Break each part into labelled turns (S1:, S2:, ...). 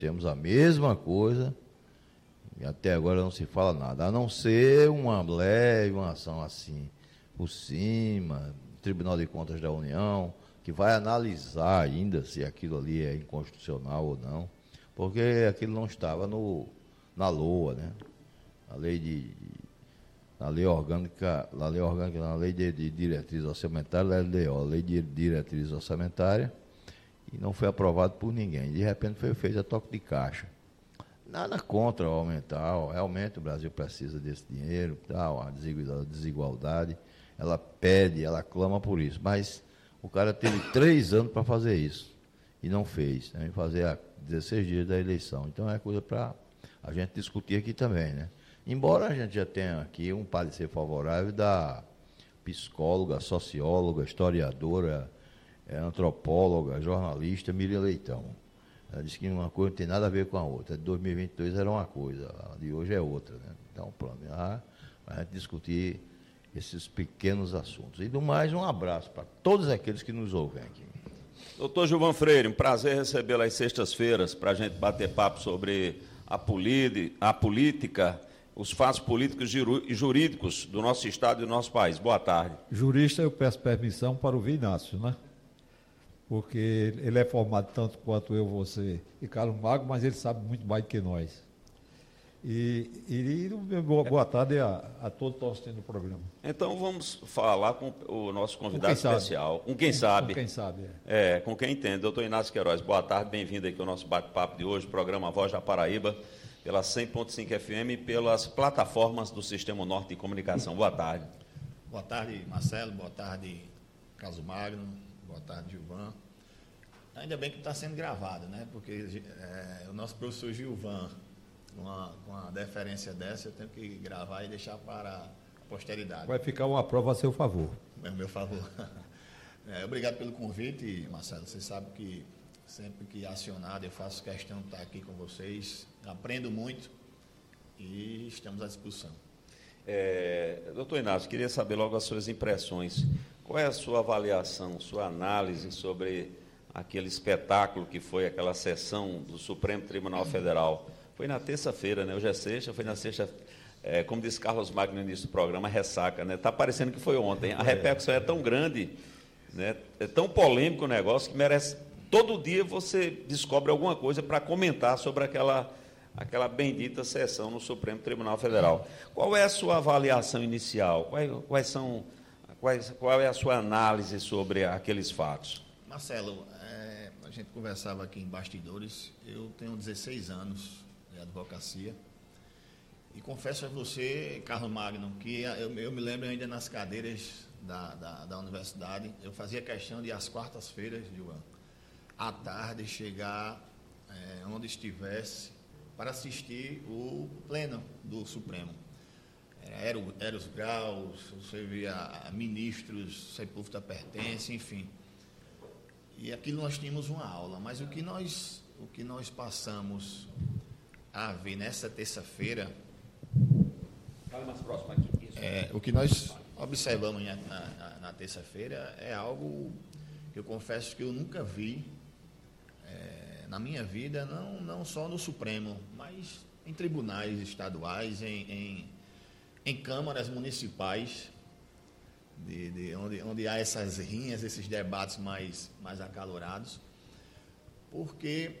S1: Temos a mesma coisa e até agora não se fala nada, a não ser uma leve, uma ação assim, por cima, Tribunal de Contas da União, que vai analisar ainda se aquilo ali é inconstitucional ou não, porque aquilo não estava na LOA, né? Na lei orgânica, na lei de diretriz orçamentária, LDO, a lei de diretriz orçamentária, e não foi aprovado por ninguém. De repente foi feito a toque de caixa. Nada contra aumentar, realmente o Brasil precisa desse dinheiro, tal, a desigualdade, ela pede, ela clama por isso, mas o cara teve 3 anos para fazer isso e não fez, né? E fazer a 16 dias da eleição. Então é coisa para a gente discutir aqui também, né? Embora a gente já tenha aqui um parecer favorável da psicóloga, socióloga, historiadora, antropóloga, jornalista Miriam Leitão. Ela disse que uma coisa não tem nada a ver com a outra. De 2022 era uma coisa, a de hoje é outra, né? Então, pronto, a gente discutir esses pequenos assuntos. E do mais, um abraço para todos aqueles que nos ouvem aqui.
S2: Doutor Gilvan Freire, um prazer recebê-lo às sextas-feiras para a gente bater papo sobre a política, os fatos políticos e jurídicos do nosso Estado e do nosso país. Boa tarde.
S3: Jurista, eu peço permissão para ouvir Inácio, né? Porque ele é formado tanto quanto eu, você e Carlos Magno, mas ele sabe muito mais do que nós. Boa tarde a todos que estão assistindo o programa.
S2: Então vamos falar com o nosso convidado especial, com quem sabe.
S3: Com quem sabe.
S2: Com quem entende. Doutor Inácio Queiroz, boa tarde, bem-vindo aqui ao nosso bate-papo de hoje, programa Voz da Paraíba, pela 100.5 FM e pelas plataformas do Sistema Norte de Comunicação. Boa tarde.
S4: Boa tarde, Marcelo, boa tarde, Carlos Magno, boa tarde, Gilvan. Ainda bem que está sendo gravado, né? Porque o nosso professor Gilvan, com uma deferência dessa, eu tenho que gravar e deixar para a posteridade.
S3: Vai ficar uma prova a seu favor.
S4: É o meu favor. Obrigado pelo convite, Marcelo. Você sabe que sempre que acionado eu faço questão de estar aqui com vocês. Aprendo muito e estamos à disposição.
S2: Doutor Inácio, queria saber logo as suas impressões. Qual é a sua avaliação, sua análise sobre aquele espetáculo que foi aquela sessão do Supremo Tribunal Federal? Foi na terça-feira, né? Hoje é sexta, foi na sexta, como disse Carlos Magno no início do programa, ressaca, né? Está parecendo que foi ontem. A repercussão é tão grande, né? É tão polêmico o negócio que merece... Todo dia você descobre alguma coisa para comentar sobre aquela bendita sessão no Supremo Tribunal Federal. Qual é a sua avaliação inicial? Qual é a sua análise sobre aqueles fatos?
S4: Marcelo, a gente conversava aqui em bastidores, eu tenho 16 anos de advocacia e confesso a você, Carlos Magno, que eu me lembro ainda nas cadeiras da universidade, eu fazia questão de às quartas-feiras, Gilvan, à tarde chegar onde estivesse para assistir o pleno do Supremo. Era os graus, você via ministros, sepulta pertence, enfim. E aquilo nós tínhamos uma aula, mas o que nós passamos a ver nessa terça-feira,
S2: Fala mais próximo aqui.
S4: o que nós observamos na terça-feira é algo que eu confesso que eu nunca vi na minha vida, não só no Supremo, mas em tribunais estaduais, em câmaras municipais, onde há essas rinhas, esses debates mais acalorados, porque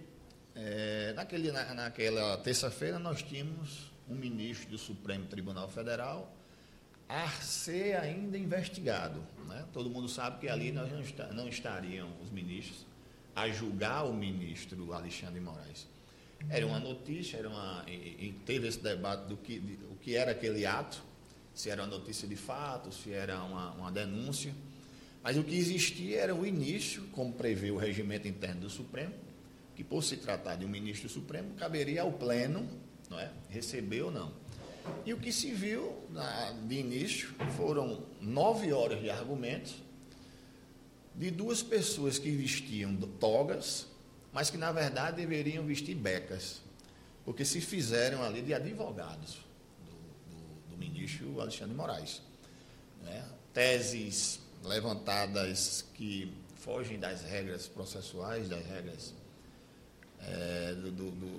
S4: naquela terça-feira nós tínhamos um ministro do Supremo Tribunal Federal a ser ainda investigado, né? Todo mundo sabe que ali nós não estariam os ministros a julgar o ministro Alexandre de Moraes. Era uma notícia, e teve esse debate do que era aquele ato, se era uma notícia de fato, se era uma denúncia, mas o que existia era o início, como prevê o regimento interno do Supremo, que por se tratar de um ministro do Supremo, caberia ao pleno, não é, receber ou não. E o que se viu de início foram 9 horas de argumentos de 2 pessoas que vestiam togas, mas que na verdade deveriam vestir becas, porque se fizeram ali de advogados do ministro Alexandre de Moraes, né? Teses levantadas que fogem das regras processuais, das regras do